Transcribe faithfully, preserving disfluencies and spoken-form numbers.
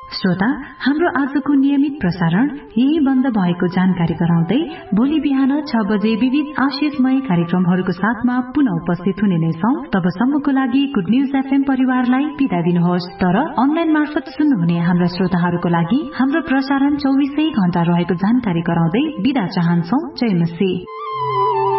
श्रोता, हाम्रो आजको नियमित प्रसारण यही बन्द भएको जानकारी गराउँदै भोलि बिहान छ बजे विविध आशिषमय कार्यक्रमहरूको साथमा पुनः उपस्थित हुने नै छौं। तबसम्मको लागि गुड न्यूज एफएम परिवारलाई बिदा दिनुहोस्। तर अनलाइन मार्फत सुन्नुहुने हाम्रा श्रोताहरूको लागि हाम्रो प्रसारण चौबिसै घण्टा रहेको जानकारी गराउँदै बिदा चाहन्छौ। जय मसी।